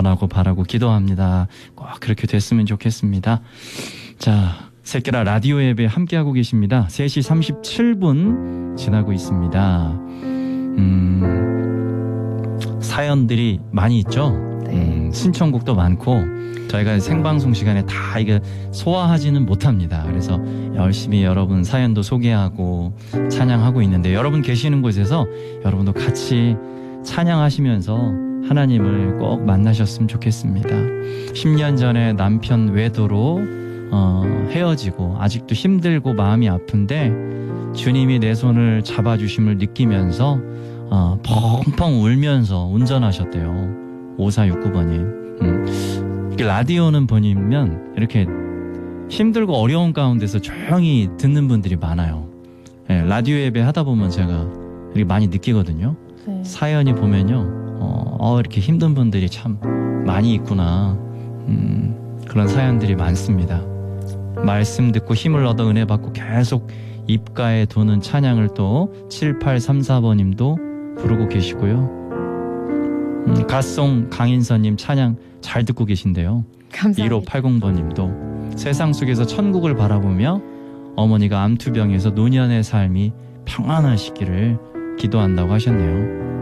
원하고 바라고 기도합니다. 꼭 그렇게 됐으면 좋겠습니다. 자, 새끼라 라디오 앱에 함께하고 계십니다. 3시 37분 지나고 있습니다. 사연들이 많이 있죠? 신청곡도 많고 저희가 생방송 시간에 다 이게 소화하지는 못합니다. 그래서 열심히 여러분 사연도 소개하고 찬양하고 있는데 여러분 계시는 곳에서 여러분도 같이 찬양하시면서 하나님을 꼭 만나셨으면 좋겠습니다. 10년 전에 남편 외도로 헤어지고 아직도 힘들고 마음이 아픈데 주님이 내 손을 잡아주심을 느끼면서 펑펑 울면서 운전하셨대요. 5469번님. 라디오는 보면 이렇게 힘들고 어려운 가운데서 조용히 듣는 분들이 많아요. 네, 라디오 예배 하다 보면 제가 이렇게 많이 느끼거든요. 네. 사연이 보면요. 이렇게 힘든 분들이 참 많이 있구나. 그런 사연들이 많습니다. 말씀 듣고 힘을 얻어 은혜 받고 계속 입가에 도는 찬양을 또 7834번님도 부르고 계시고요. 갓송 강인선님 찬양 잘 듣고 계신데요. 감사합니다. 1580번님도 세상 속에서 천국을 바라보며 어머니가 암투병에서 노년의 삶이 평안하시기를 기도한다고 하셨네요.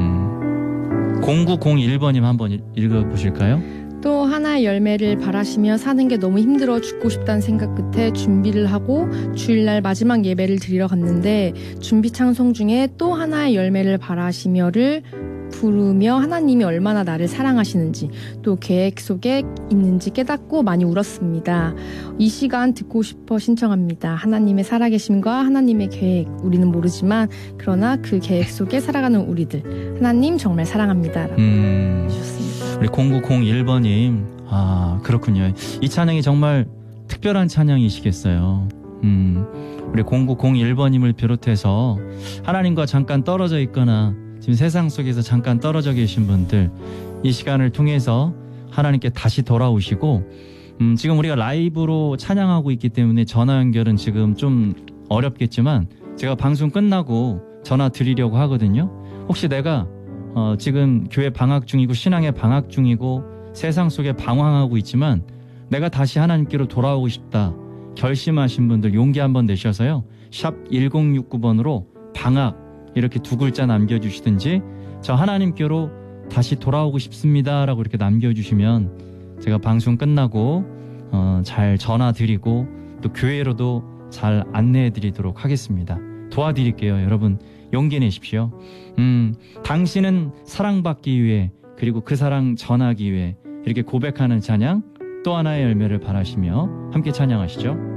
0901번님 한번 읽어보실까요? 또 하나의 열매를 바라시며 사는 게 너무 힘들어 죽고 싶다는 생각 끝에 준비를 하고 주일날 마지막 예배를 드리러 갔는데 준비 찬송 중에 또 하나의 열매를 바라시며를 부르며 하나님이 얼마나 나를 사랑하시는지 또 계획 속에 있는지 깨닫고 많이 울었습니다. 이 시간 듣고 싶어 신청합니다. 하나님의 살아계심과 하나님의 계획 우리는 모르지만 그러나 그 계획 속에 살아가는 우리들 하나님 정말 사랑합니다. 라고 해주셨습니다. 우리 0901번님 그렇군요. 이 찬양이 정말 특별한 찬양이시겠어요. 우리 0901번님을 비롯해서 하나님과 잠깐 떨어져 있거나 지금 세상 속에서 잠깐 떨어져 계신 분들 이 시간을 통해서 하나님께 다시 돌아오시고 지금 우리가 라이브로 찬양하고 있기 때문에 전화 연결은 지금 좀 어렵겠지만 제가 방송 끝나고 전화 드리려고 하거든요. 혹시 내가 지금 교회 방학 중이고 신앙의 방학 중이고 세상 속에 방황하고 있지만 내가 다시 하나님께로 돌아오고 싶다 결심하신 분들 용기 한번 내셔서요. 샵 1069번으로 방학 이렇게 두 글자 남겨주시든지 저 하나님께로 다시 돌아오고 싶습니다 라고 이렇게 남겨주시면 제가 방송 끝나고 잘 전화드리고 또 교회로도 잘 안내해드리도록 하겠습니다. 도와드릴게요. 여러분 용기 내십시오. 당신은 사랑받기 위해 그리고 그 사랑 전하기 위해 이렇게 고백하는 찬양 또 하나의 열매를 바라시며 함께 찬양하시죠.